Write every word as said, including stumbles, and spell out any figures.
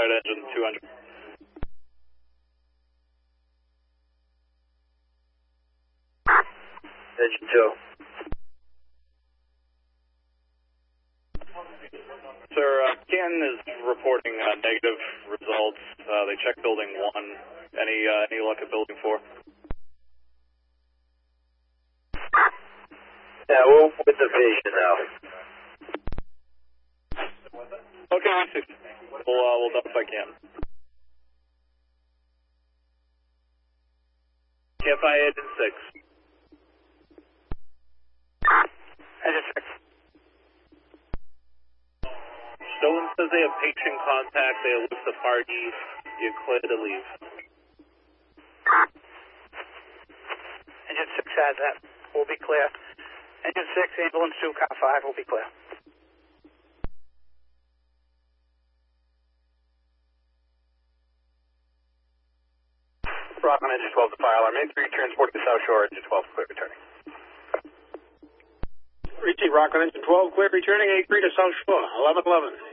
Clarified engine two hundred. Engine two. Sir, uh, Canton is reporting uh, negative results. Uh, they checked building one. Any uh, any luck at building four? Yeah, we're with the vision now. Okay, I see. We'll, uh, we'll notify Canton. K F I engine six. Engine six. Stolen says they have patient contact. They have looked the far east. You're clear to leave. Engine six has that. We'll be clear. Engine six, ambulance two, car five will be clear. Rock on engine twelve to fire alarm. Main three, transport to South Shore, engine twelve, clear returning. Repeat, Rock on engine twelve, clear returning, eight three to South Shore, eleven eleven.